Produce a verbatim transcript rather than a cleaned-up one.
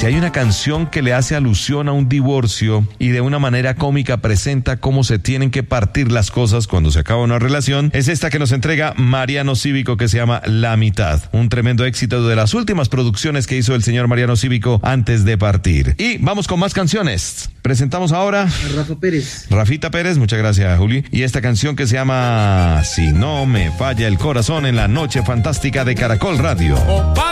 Si hay una canción que le hace alusión a un divorcio y de una manera cómica presenta cómo se tienen que partir las cosas cuando se acaba una relación, es esta que nos entrega Mariano Cívico, que se llama La Mitad. Un tremendo éxito de las últimas producciones que hizo el señor Mariano Cívico antes de partir. Y vamos con más canciones. Presentamos ahora a Rafa Pérez. Rafita Pérez, muchas gracias, Juli. Y esta canción que se llama Si no me falla el corazón, en la noche fantástica de Caracol Radio.